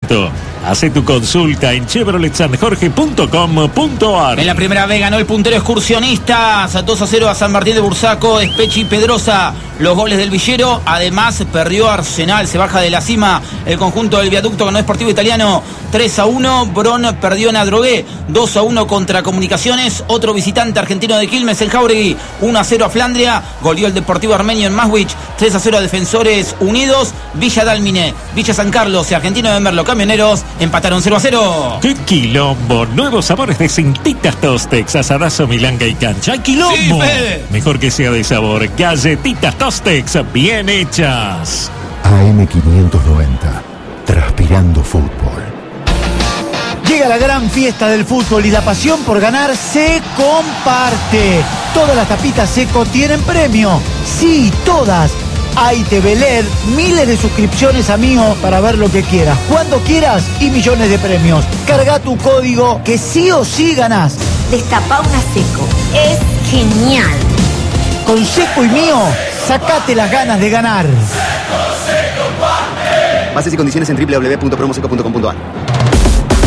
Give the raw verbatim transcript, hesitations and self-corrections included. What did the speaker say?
auto. Hace tu consulta en chevrolet san jorge punto com punto a r. En la primera vez ganó el puntero Excursionistas, dos a cero a San Martín de Bursaco, Espechi y Pedrosa, los goles del Villero. Además perdió Arsenal, se baja de la cima el conjunto del Viaducto, ganó Sportivo Italiano tres a uno. Bron perdió en Adrogué dos a uno contra Comunicaciones. Otro visitante argentino de Quilmes, el Jauregui, uno a cero a Flandria. Goleó el Deportivo Armenio en Maswich, tres a cero a Defensores Unidos. Villa Dálmine, Villa San Carlos y Argentino de Merlo Camioneros empataron cero a cero. ¡Qué quilombo! Nuevos sabores de Cintitas Tostex, asadazo, milanga y cancha. ¡Ay, quilombo! Sí, Fede. Mejor que sea de sabor. Galletitas Tostex, bien hechas. A M quinientos noventa, transpirando fútbol. Llega la gran fiesta del fútbol y la pasión por ganar se comparte. Todas las tapitas Seco tienen premio. Sí, todas. Hay T V L E D, miles de suscripciones a Mío para ver lo que quieras, cuando quieras y millones de premios. Carga tu código que sí o sí ganás. Destapá una Seco. Es genial. Con Seco y Mío, sacate las ganas de ganar. Bases y condiciones en doble u doble u doble u punto promoseco punto com punto a r.